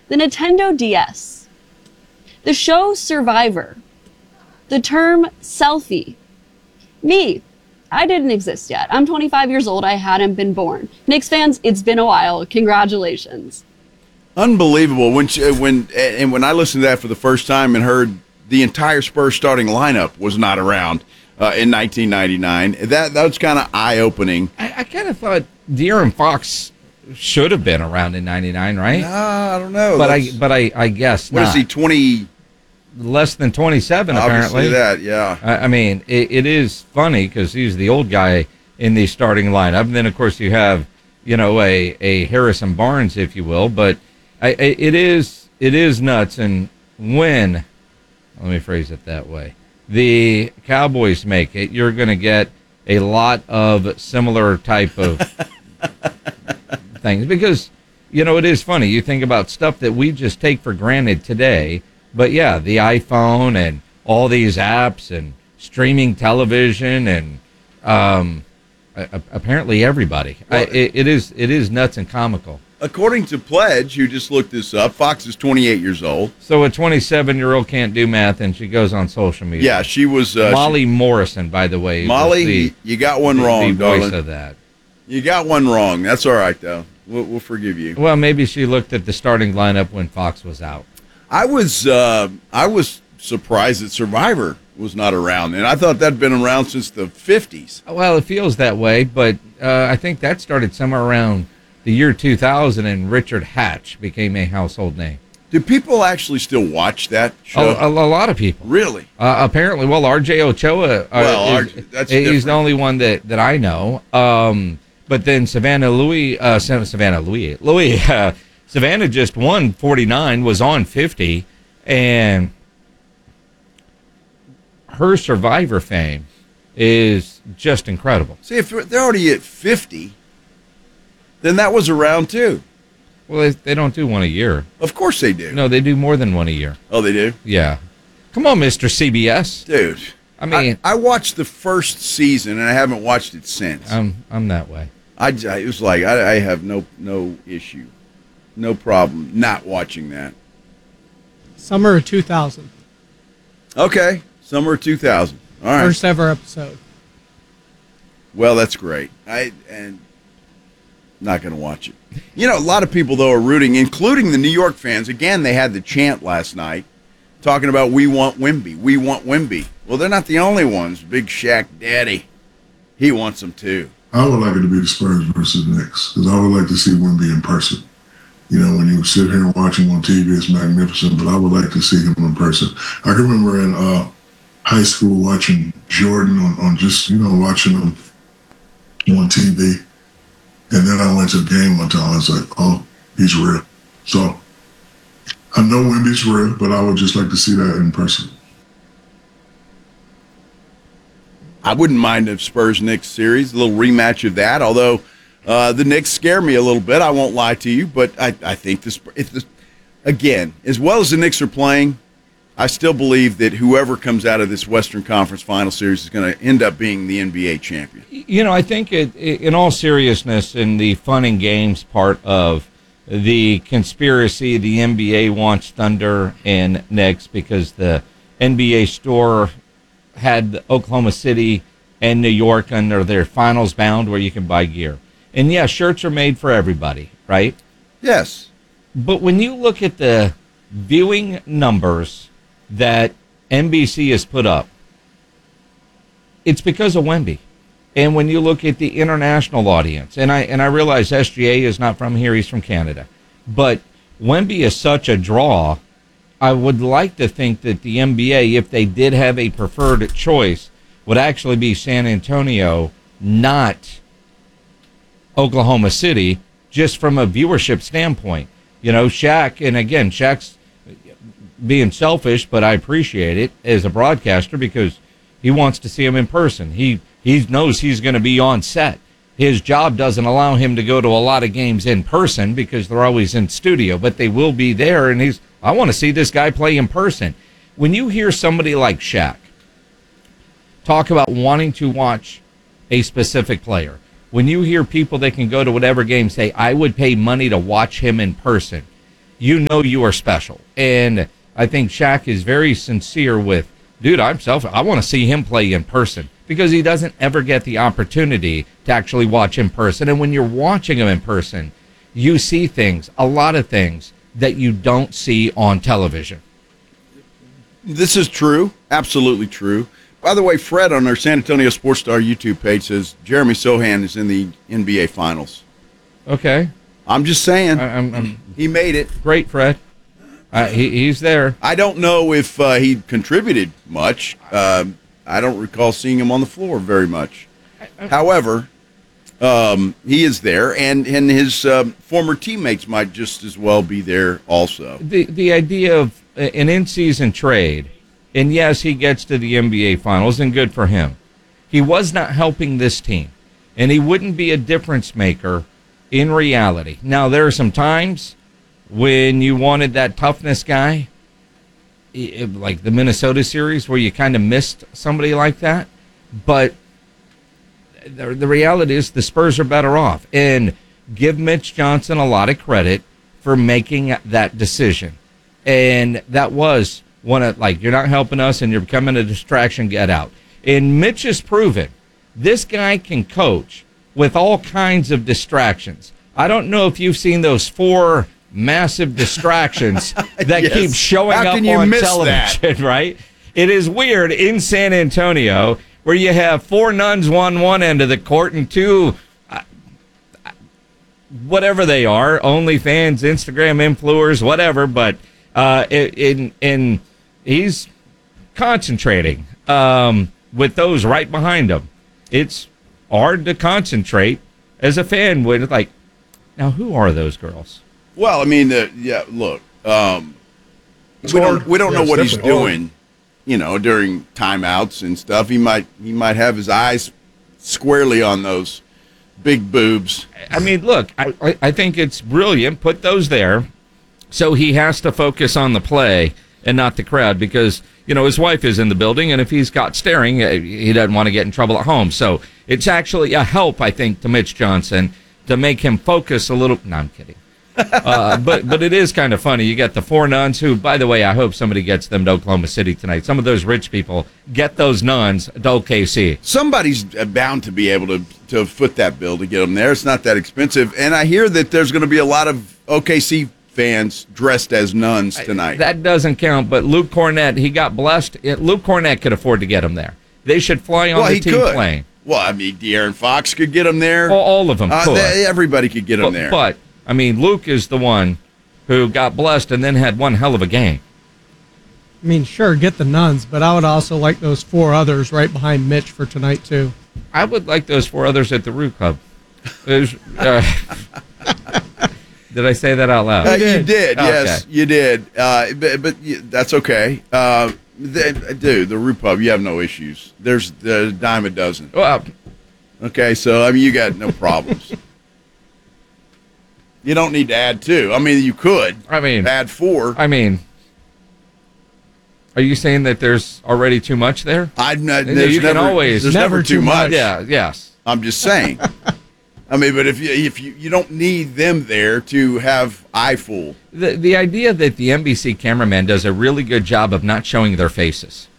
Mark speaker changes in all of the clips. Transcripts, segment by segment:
Speaker 1: the Nintendo DS, the show Survivor, the term selfie. Me, I didn't exist yet. I'm 25 years old. I hadn't been born. Knicks fans, it's been a while. Congratulations.
Speaker 2: Unbelievable. When I listened to that for the first time and heard the entire Spurs starting lineup was not around in 1999, that was kind of eye-opening.
Speaker 3: I kind of thought De'Aaron Fox should have been around in 99, right?
Speaker 2: I don't know.
Speaker 3: But I guess
Speaker 2: what
Speaker 3: not.
Speaker 2: Is he, 20?
Speaker 3: Less than 27,
Speaker 2: Obviously
Speaker 3: apparently.
Speaker 2: That, yeah.
Speaker 3: I mean, it is funny because he's the old guy in the starting lineup. And then, of course, you have, a Harrison Barnes, if you will. But it is nuts. And when, let me phrase it that way, the Cowboys make it, you're going to get a lot of similar type of things. Because, it is funny. You think about stuff that we just take for granted today. But yeah, the iPhone and all these apps and streaming television and apparently everybody.
Speaker 2: Well,
Speaker 3: it is nuts and comical.
Speaker 2: According to Pledge, who just looked this up, Fox is 28 years old.
Speaker 3: So a 27-year-old can't do math, and she goes on social media.
Speaker 2: Yeah, she was
Speaker 3: Molly Morrison, by the way.
Speaker 2: Molly, you got one wrong,
Speaker 3: the voice
Speaker 2: darling.
Speaker 3: of that.
Speaker 2: You got one wrong. That's all right, though. We'll forgive you.
Speaker 3: Well, maybe she looked at the starting lineup when Fox was out.
Speaker 2: I was surprised that Survivor was not around, and I thought that'd been around since the 50s.
Speaker 3: Well, it feels that way, but I think that started somewhere around the year 2000, and Richard Hatch became a household name.
Speaker 2: Do people actually still watch that show?
Speaker 3: A lot of people.
Speaker 2: Really?
Speaker 3: Apparently, well, R.J. Ochoa, he's the only one that I know. But then Savannah Savannah just won 49, was on 50, and her Survivor fame is just incredible.
Speaker 2: See, if they're already at 50, then that was around too.
Speaker 3: Well, they don't do one a year.
Speaker 2: Of course they do.
Speaker 3: No, they do more than one a year.
Speaker 2: Oh, they do?
Speaker 3: Yeah. Come on, Mr. CBS.
Speaker 2: Dude.
Speaker 3: I mean,
Speaker 2: I watched the first season, and I haven't watched it since.
Speaker 3: I'm that way.
Speaker 2: It was like, I have no issue. No problem not watching that.
Speaker 4: Summer of 2000.
Speaker 2: Okay, summer of 2000. All right.
Speaker 4: First ever episode.
Speaker 2: Well, that's great. And not going to watch it. A lot of people, though, are rooting, including the New York fans. Again, they had the chant last night talking about, we want Wemby, we want Wemby. Well, they're not the only ones. Big Shaq Daddy, he wants them too.
Speaker 5: I would like it to be the Spurs versus Knicks, because I would like to see Wemby in person. When you sit here and watch him on TV, it's magnificent, but I would like to see him in person. I can remember in high school watching Jordan on just, watching him on TV. And then I went to a game one time. I was like, oh, he's real. So I know Wemby's real, but I would just like to see that in person.
Speaker 2: I wouldn't mind a Spurs-Knicks series, a little rematch of that, although the Knicks scare me a little bit, I won't lie to you, but I think again, as well as the Knicks are playing, I still believe that whoever comes out of this Western Conference Final Series is going to end up being the NBA champion.
Speaker 3: I think in all seriousness, in the fun and games part of the conspiracy, the NBA wants Thunder and Knicks because the NBA store had Oklahoma City and New York under their finals bound where you can buy gear. And yeah, shirts are made for everybody, right?
Speaker 2: Yes.
Speaker 3: But when you look at the viewing numbers that NBC has put up, it's because of Wemby. And when you look at the international audience, and I realize SGA is not from here, he's from Canada, but Wemby is such a draw. I would like to think that the NBA, if they did have a preferred choice, would actually be San Antonio, not Oklahoma City, just from a viewership standpoint. Shaq, and again, Shaq's being selfish, but I appreciate it as a broadcaster because he wants to see him in person. He knows he's going to be on set. His job doesn't allow him to go to a lot of games in person because they're always in studio, but they will be there, and I want to see this guy play in person. When you hear somebody like Shaq talk about wanting to watch a specific player, when you hear people that can go to whatever game say, I would pay money to watch him in person, you know you are special. And I think Shaq is very sincere with, dude, I want to see him play in person, because he doesn't ever get the opportunity to actually watch in person. And when you're watching him in person, you see things, a lot of things that you don't see on television.
Speaker 2: This is true. Absolutely true. By the way, Fred on our San Antonio Sports Star YouTube page says Jeremy Sohan is in the NBA Finals.
Speaker 3: Okay.
Speaker 2: I'm just saying.
Speaker 3: I'm
Speaker 2: He made it.
Speaker 3: great, Fred. He's there.
Speaker 2: I don't know if he contributed much. I don't recall seeing him on the floor very much. However, he is there, and his former teammates might just as well be there also.
Speaker 3: The idea of an in-season trade, and yes, he gets to the NBA Finals, and good for him. He was not helping this team, and he wouldn't be a difference maker in reality. Now, there are some times when you wanted that toughness guy, like the Minnesota series, where you kind of missed somebody like that, but the reality is the Spurs are better off. And give Mitch Johnson a lot of credit for making that decision. And that was one of, like, you're not helping us and you're becoming a distraction, get out. And Mitch has proven this guy can coach with all kinds of distractions. I don't know if you've seen those 4 massive distractions that
Speaker 2: Yes.
Speaker 3: keep showing
Speaker 2: How
Speaker 3: up
Speaker 2: can you
Speaker 3: on
Speaker 2: miss
Speaker 3: television, right? It is weird in San Antonio where you have 4 nuns on one end of the court and 2, whatever they are, OnlyFans, Instagram influencers, whatever, but and he's concentrating with those right behind him. It's hard to concentrate as a fan when it's like, now who are those girls?
Speaker 2: Well, I mean, yeah. Look, we don't know what he's doing. During timeouts and stuff, he might have his eyes squarely on those big boobs.
Speaker 3: I mean, look, I think it's brilliant. Put those there, so he has to focus on the play and not the crowd, because his wife is in the building, and if he's got staring, he doesn't want to get in trouble at home. So it's actually a help, I think, to Mitch Johnson to make him focus a little. No, I'm kidding. But it is kind of funny. You get the 4 nuns who, by the way, I hope somebody gets them to Oklahoma City tonight. Some of those rich people get those nuns to OKC.
Speaker 2: Somebody's bound to be able to foot that bill to get them there. It's not that expensive. And I hear that there's going to be a lot of OKC fans dressed as nuns tonight.
Speaker 3: That doesn't count, but Luke Cornett, he got blessed. Luke Cornett could afford to get him there. They should fly on the team plane.
Speaker 2: Well, I mean, De'Aaron Fox could get him there.
Speaker 3: All of them could.
Speaker 2: Everybody could get him there.
Speaker 3: But, I mean, Luke is the one who got blessed and then had one hell of a game.
Speaker 4: I mean, sure, get the nuns, but I would also like those 4 others right behind Mitch for tonight, too.
Speaker 3: I would like those 4 others at the Root Club. Did I say that out loud?
Speaker 2: You did, yes,
Speaker 3: Okay.
Speaker 2: you did. But that's okay. Dude, the Root Pub, you have no issues. There's a dime a dozen.
Speaker 3: Well,
Speaker 2: Okay, so, I mean, you got no problems. You don't need to add 2. I mean, you could. Add 4.
Speaker 3: are you saying that there's already too much there?
Speaker 2: There's never too much.
Speaker 3: Yeah, yes.
Speaker 2: I'm just saying. I mean, but if you don't need them there to have eyeful.
Speaker 3: The idea that the NBC cameraman does a really good job of not showing their faces.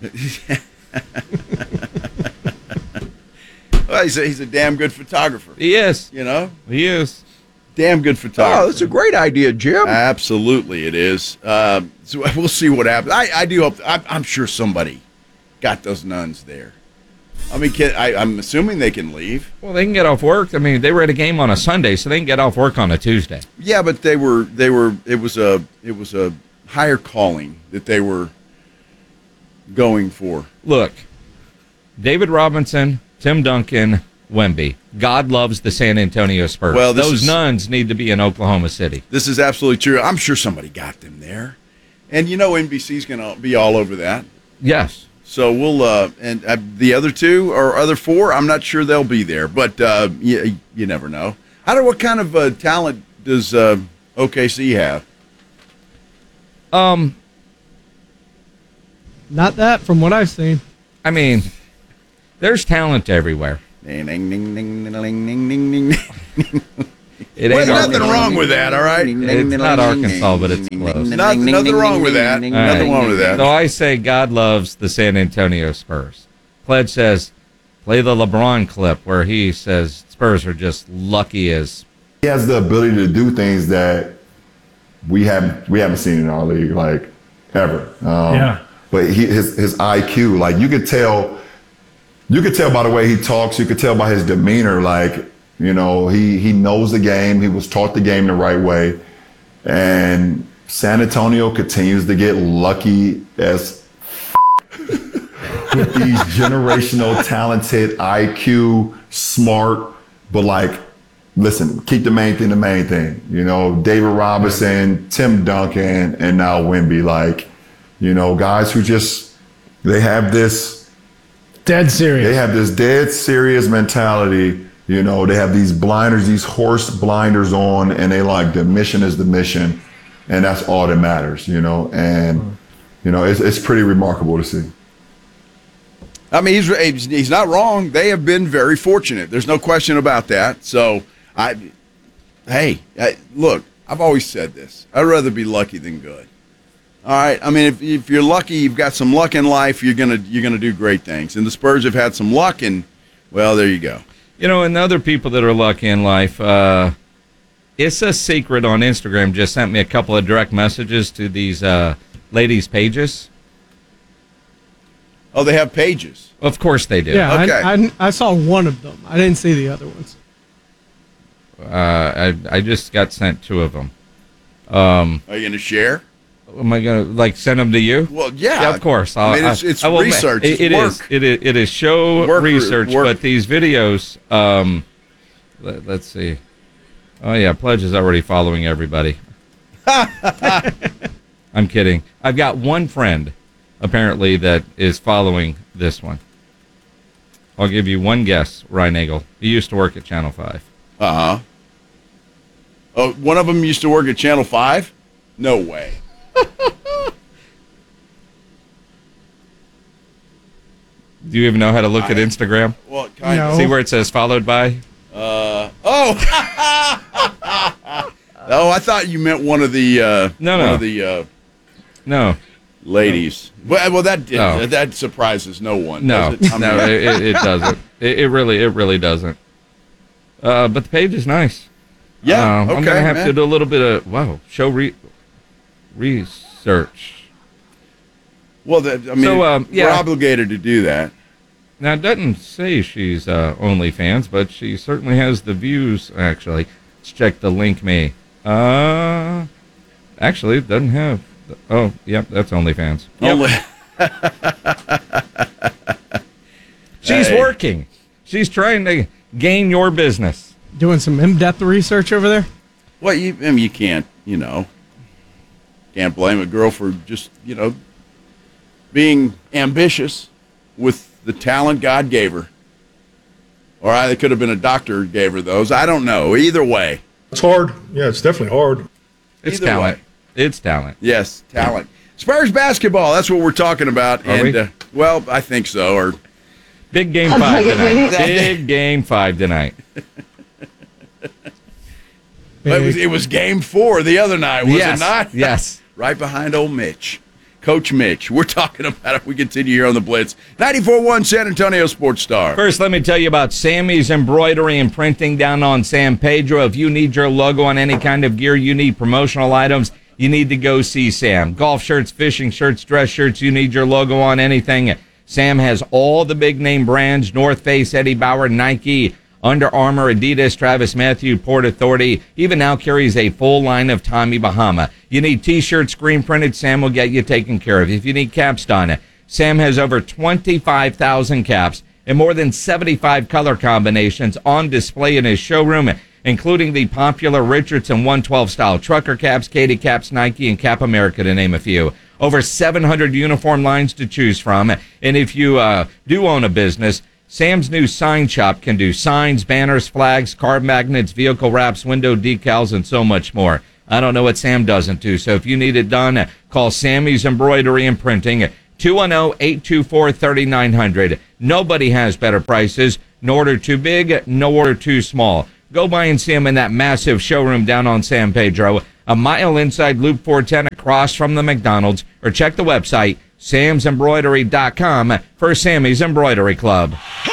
Speaker 2: Well, he's a damn good photographer.
Speaker 3: He is. He is.
Speaker 2: Damn good photographer.
Speaker 6: Oh, that's a great idea, Jim.
Speaker 2: Absolutely, it is. So we'll see what happens. I do hope. I'm sure somebody got those nuns there. I mean, I'm assuming they can leave.
Speaker 3: Well, they can get off work. I mean, they were at a game on a Sunday, so they can get off work on a Tuesday.
Speaker 2: Yeah, but they were. It was a higher calling that they were going for.
Speaker 3: Look, David Robinson, Tim Duncan, Wemby. God loves the San Antonio Spurs.
Speaker 2: Well,
Speaker 3: those nuns need to be in Oklahoma City.
Speaker 2: This is absolutely true. I'm sure somebody got them there, and NBC's going to be all over that.
Speaker 3: Yes.
Speaker 2: So we'll and the other 2 or other 4, I'm not sure they'll be there, but you never know. What kind of talent does OKC have?
Speaker 4: Not that, from what I've seen.
Speaker 3: I mean, there's talent everywhere.
Speaker 2: Ding, ding, ding, ding, ding, ding, ding, ding.
Speaker 3: It
Speaker 2: Well,
Speaker 3: ain't
Speaker 2: nothing
Speaker 3: Arkansas.
Speaker 2: wrong with that, all right?
Speaker 3: It's not Arkansas, but it's close.
Speaker 2: Nothing wrong with that.
Speaker 3: All
Speaker 2: Nothing wrong with
Speaker 3: So
Speaker 2: that.
Speaker 3: I say God loves the San Antonio Spurs. Pledge says, play the LeBron clip where he says Spurs are just lucky as.
Speaker 6: He has the ability to do things that we haven't seen in our league, like, ever. But his IQ, like, you could tell by the way he talks, you could tell by his demeanor, like, you know, he knows the game. He was taught the game the right way. And San Antonio continues to get lucky as with these generational talented IQ, smart, but like, listen, keep the main thing. You know, David Robinson, Tim Duncan, and now Wemby. Like, you know, guys who just, they have this
Speaker 7: dead serious
Speaker 6: mentality. You know, they have these blinders, these horse blinders on, and they like, the mission is the mission, and that's all that matters, you know. And, you know, it's pretty remarkable to see.
Speaker 2: I mean, he's not wrong. They have been very fortunate. There's no question about that. So, look, I've always said this. I'd rather be lucky than good. All right. I mean, if you're lucky, you've got some luck in life, you're gonna do great things. And the Spurs have had some luck, and well, there you go.
Speaker 3: You know, and other people that are lucky in life, It's a Secret on Instagram just sent me a couple of direct messages to these ladies' pages.
Speaker 2: Oh, they have pages.
Speaker 3: Of course they do.
Speaker 4: Yeah,
Speaker 2: Okay.
Speaker 4: I saw one of them. I didn't see the other ones.
Speaker 3: I just got sent two of them.
Speaker 2: Are you going to share?
Speaker 3: Am I going to send them to you?
Speaker 2: Well, yeah.
Speaker 3: Yeah, of course.
Speaker 2: I mean, it's research. It's work.
Speaker 3: It is show
Speaker 2: Work.
Speaker 3: research, but these videos. Let's see. Oh yeah, Pledge is already following everybody. I'm kidding. I've got one friend, apparently, that is following this one. I'll give you one guess, Ryan Nagel. He used to work at Channel 5.
Speaker 2: Uh-huh. Oh, one of them used to work at Channel 5? No way.
Speaker 3: Do you even know how to look at Instagram?
Speaker 2: Well, kind
Speaker 4: No.
Speaker 2: of.
Speaker 3: See where it says followed by?
Speaker 2: Oh, I thought you meant one of the
Speaker 3: No.
Speaker 2: one of the
Speaker 3: No.
Speaker 2: ladies. Well, that
Speaker 3: No.
Speaker 2: that surprises no one.
Speaker 3: No,
Speaker 2: does it? I mean,
Speaker 3: no, it doesn't. It really doesn't. But the page is nice.
Speaker 2: yeah. Okay,
Speaker 3: I'm gonna have
Speaker 2: man.
Speaker 3: to do a little bit of research.
Speaker 2: Well, I mean,
Speaker 3: So, yeah.
Speaker 2: we're obligated to do that.
Speaker 3: Now it doesn't say she's OnlyFans, but she certainly has the views. Actually, let's check the link. Actually, it doesn't have. Oh, yep, that's OnlyFans. Yep.
Speaker 2: Only-
Speaker 3: She's
Speaker 2: Hey.
Speaker 3: working. She's trying to gain your business.
Speaker 4: Doing some in-depth research over there.
Speaker 2: Well, I mean, you can't blame a girl for just, being ambitious with the talent God gave her. Or it could have been a doctor who gave her those. I don't know. Either way.
Speaker 7: It's hard. Yeah, it's definitely hard.
Speaker 3: It's
Speaker 2: Either
Speaker 3: talent.
Speaker 2: way.
Speaker 3: It's talent.
Speaker 2: Yes, talent. Spurs basketball, that's what we're talking about.
Speaker 3: Are we?
Speaker 2: Well, I think so. Or
Speaker 3: Big game 5 tonight. Big game 5 tonight.
Speaker 2: it was game 4 the other night, was
Speaker 3: Yes.
Speaker 2: it not?
Speaker 3: Yes.
Speaker 2: Right behind old Mitch. Coach Mitch. We're talking about it. We continue here on the Blitz. 94.1 San Antonio Sports Star.
Speaker 3: First, let me tell you about Sammy's Embroidery and Printing down on San Pedro. If you need your logo on any kind of gear, you need promotional items, you need to go see Sam. Golf shirts, fishing shirts, dress shirts, you need your logo on anything. Sam has all the big name brands, North Face, Eddie Bauer, Nike, Under Armour, Adidas, Travis Mathew, Port Authority, even now carries a full line of Tommy Bahama. You need t-shirts, screen printed, Sam will get you taken care of. If you need caps done, Sam has over 25,000 caps and more than 75 color combinations on display in his showroom, including the popular Richardson 112 style trucker caps, Katie caps, Nike, and Cap America, to name a few. Over 700 uniform lines to choose from. And if you do own a business, Sam's new sign shop can do signs, banners, flags, card magnets, vehicle wraps, window decals, and so much more. I don't know what Sam doesn't do. So if you need it done, call Sammy's Embroidery and Printing at 210-824-3900. Nobody has better prices. No order too big, no order too small. go by and see them in that massive showroom down on San Pedro, a mile inside Loop 410 across from the McDonald's, or check the website, samsembroidery.com for Sammy's Embroidery Club.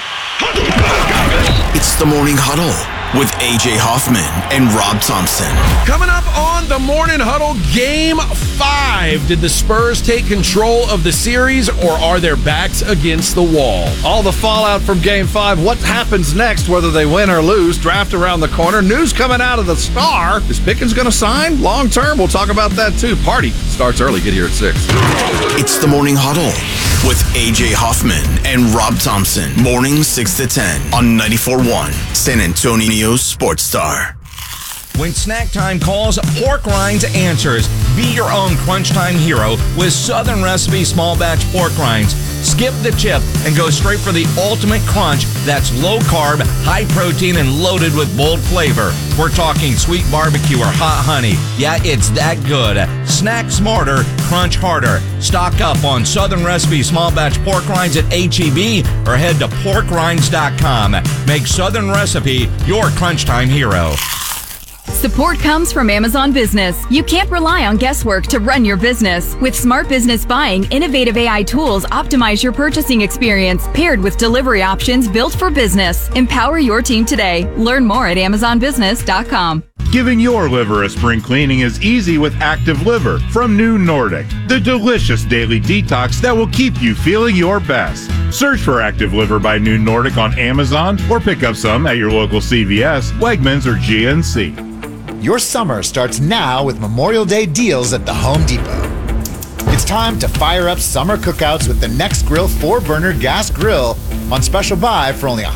Speaker 8: It's the Morning Huddle with A.J. Hoffman and Rob Thompson.
Speaker 9: Coming up on the Morning Huddle, Game 5. Did the Spurs take control of the series, or are their backs against the wall?
Speaker 10: All the fallout from Game 5. What happens next, whether they win or lose? Draft around the corner. News coming out of the Star. Is Pickens going to sign long term? We'll talk about that too. Party starts early. Get here at 6.
Speaker 8: It's the Morning Huddle with A.J. Hoffman and Rob Thompson. Mornings 6 to 10 on 94.1 San Antonio Sports Star.
Speaker 3: When snack time calls, Pork Rinds answers. Be your own crunch time hero with Southern Recipe Small Batch Pork Rinds. Skip the chip and go straight for the ultimate crunch that's low carb, high protein, and loaded with bold flavor. We're talking sweet barbecue or hot honey. Yeah, it's that good. Snack smarter, crunch harder. Stock up on Southern Recipe Small Batch Pork Rinds at H-E-B or head to porkrinds.com. Make Southern Recipe your crunch time hero.
Speaker 11: Support comes from Amazon Business. You can't rely on guesswork to run your business. With Smart Business Buying, innovative AI tools optimize your purchasing experience, paired with delivery options built for business. Empower your team today. Learn more at amazonbusiness.com.
Speaker 12: Giving your liver a spring cleaning is easy with Active Liver from New Nordic, the delicious daily detox that will keep you feeling your best. Search for Active Liver by New Nordic on Amazon or pick up some at your local CVS, Wegmans, or GNC.
Speaker 13: Your summer starts now with Memorial Day deals at the Home Depot. It's time to fire up summer cookouts with the Next Grill 4-burner gas grill on special buy for only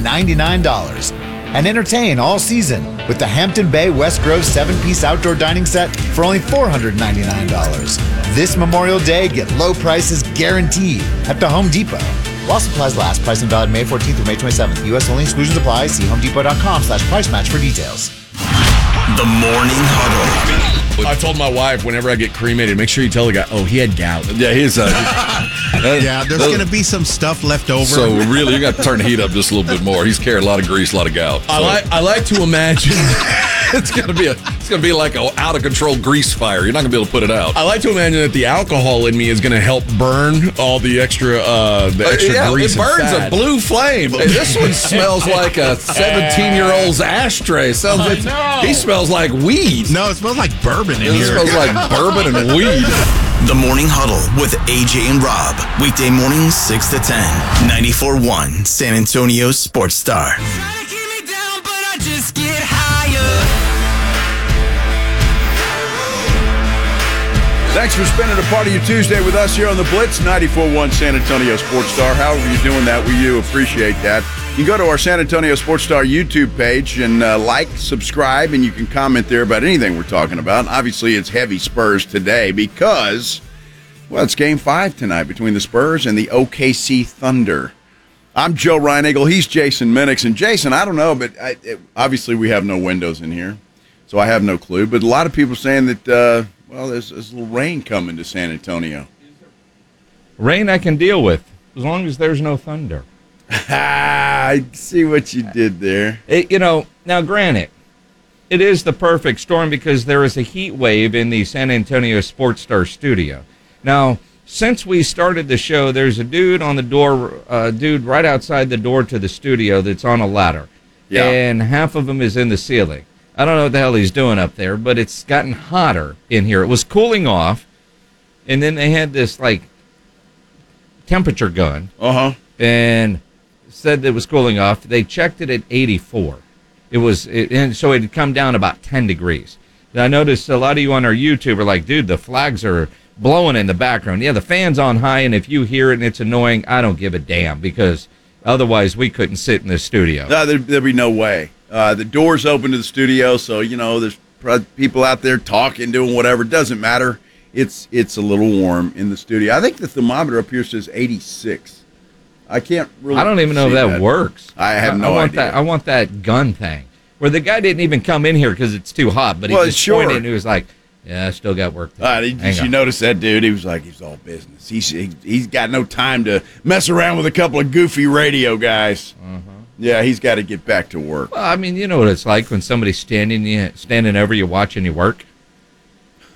Speaker 13: $199. And entertain all season with the Hampton Bay West Grove 7-piece outdoor dining set for only $499. This Memorial Day, get low prices guaranteed at the Home Depot. While supplies last, price and valid May 14th through May 27th. U.S. only, exclusions apply. See homedepot.com/price match for details.
Speaker 8: The Morning Huddle.
Speaker 9: I told my wife whenever I get cremated, make sure you tell the guy, he had gout.
Speaker 2: Yeah, he's
Speaker 14: yeah, there's going to be some stuff left over.
Speaker 15: So really, you got to turn the heat up just a little bit more. He's carrying a lot of grease, a lot of gout. So.
Speaker 9: I like to imagine
Speaker 15: it's going to be like an out of control grease fire. You're not going to be able to put it out.
Speaker 9: I like to imagine that the alcohol in me is going to help burn all the extra grease.
Speaker 15: It burns a blue flame. Hey, this one smells like a 17-year-old's ashtray. He smells like weed.
Speaker 14: No, it smells like bourbon in here.
Speaker 15: It smells like bourbon and weed.
Speaker 8: The Morning Huddle with AJ and Rob. Weekday mornings 6 to 10. 94.1 San Antonio Sports Star.
Speaker 2: Thanks for spending a part of your Tuesday with us here on the Blitz, 94.1 San Antonio Sports Star. However you're doing that, we do appreciate that. You can go to our San Antonio Sports Star YouTube page and like, subscribe, and you can comment there about anything we're talking about. Obviously, it's heavy Spurs today because, well, it's Game 5 tonight between the Spurs and the OKC Thunder. I'm Joe Reinagle. He's Jason Minix. And Jason, I don't know, but obviously we have no windows in here, so I have no clue. But a lot of people are saying that, well, there's a little rain coming to San Antonio.
Speaker 3: Rain I can deal with, as long as there's no thunder.
Speaker 2: I see what you did there.
Speaker 3: Now granted, it is the perfect storm because there is a heat wave in the San Antonio Sports Star studio. Now, since we started the show, there's a dude on the door, dude right outside the door to the studio that's on a ladder. Yeah. And half of him is in the ceiling. I don't know what the hell he's doing up there, but it's gotten hotter in here. It was cooling off, and then they had this, temperature gun. And said that it was cooling off. They checked it at 84. And so it had come down about 10 degrees. And I noticed a lot of you on our YouTube are like, dude, the flags are blowing in the background. Yeah, the fan's on high, and if you hear it and it's annoying, I don't give a damn, because otherwise we couldn't sit in this studio.
Speaker 2: No, there'd be no way. The door's open to the studio, so, there's people out there talking, doing whatever. It doesn't matter. It's a little warm in the studio. I think the thermometer up here says 86. I can't really.
Speaker 3: I don't even know if that works.
Speaker 2: I have no idea.
Speaker 3: I want that gun thing where the guy didn't even come in here because it's too hot, but he just pointed and he was like, "Yeah, I still got work to do."
Speaker 2: Did you notice that dude? He was like, he's all business. He's got no time to mess around with a couple of goofy radio guys. Yeah, he's got to get back to work.
Speaker 3: Well, I mean, you know what it's like when somebody's standing over you watching you work.